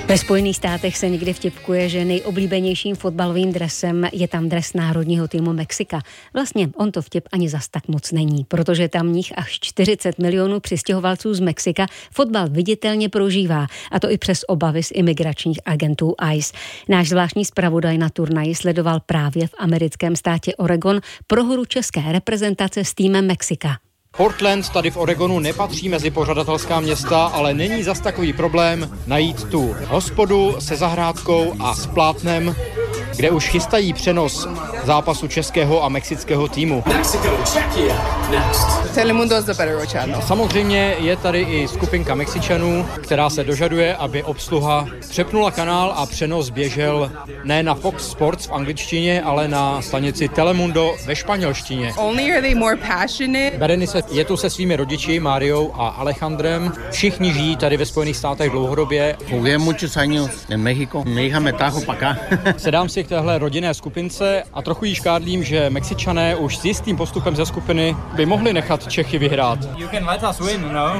Ve Spojených státech se někdy vtipkuje, že nejoblíbenějším fotbalovým dresem je tam dres národního týmu Mexika. Vlastně on to vtip ani zas tak moc není, protože tamních až 40 milionů přistěhovalců z Mexika fotbal viditelně prožívá, a to i přes obavy z imigračních agentů ICE. Náš zvláštní zpravodaj na turnaji sledoval právě v americkém státě Oregon prohru české reprezentace s týmem Mexika. Portland tady v Oregonu nepatří mezi pořadatelská města, ale není zas takový problém najít tu hospodu se zahrádkou a s plátnem, kde už chystají přenos zápasu českého a mexického týmu. Telemundo is the better channel. Samozřejmě je tady i skupinka Mexičanů, která se dožaduje, aby obsluha přepnula kanál a přenos běžel ne na Fox Sports v angličtině, ale na stanici Telemundo ve španělštině. Only are they more passionate. Berenice je tu se svými rodiči Máriou a Alejandrem. Všichni žijí tady ve Spojených státech dlouhodobě. Jugué muchos años en México. Mi hija me trajo para acá. Sedám si k téhle rodinné skupince a trochu jí škádlím, že Mexičané už s jistým postupem ze skupiny by mohli nechat Čechy vyhrát. You can let us win, no?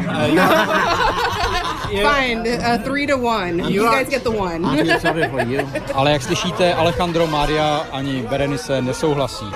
Fine, 3-1. You guys get the one. Sorry for you. Ale jak slyšíte, Alejandro, Mária ani Berenice nesouhlasí.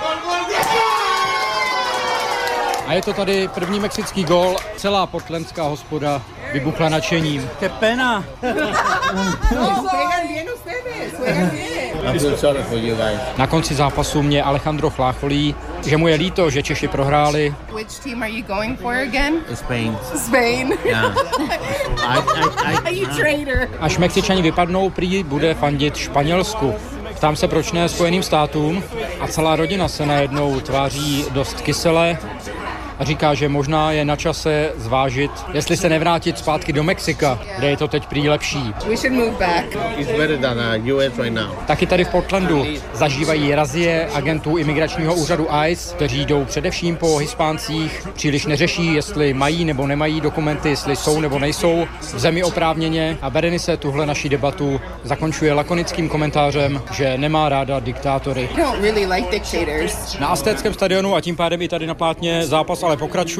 A je to tady první mexický gól. Celá portlandská hospoda vybuchla nadšením. ¡Qué pena! Juegan bien ustedes, juegan bien. I feel sorry for you guys. Na konci zápasu mě Alejandro chlácholí, že mu je líto, že Češi prohráli. Which team are you going for again? Spain. Spain. Yeah. You traitor. Až Mexičani vypadnou, prý bude fandit Španělsku. Ptám se, proč ne Spojeným státům, a celá rodina se najednou tváří dost kysele a říká, že možná je na čase zvážit, jestli se nevrátit zpátky do Mexika, kde je to teď prý lepší. We should move back. It's better than US right now. Taky tady v Portlandu zažívají razie agentů imigračního úřadu ICE, kteří jdou především po Hispáncích, příliš neřeší, jestli mají nebo nemají dokumenty, jestli jsou nebo nejsou v zemi oprávněně, a Berenice tuhle naši debatu zakončuje lakonickým komentářem, že nemá ráda diktátory. I don't really like dictators. Na Aztéckém stadionu a tím pádem i tady na plátně zápas ale pokračuje.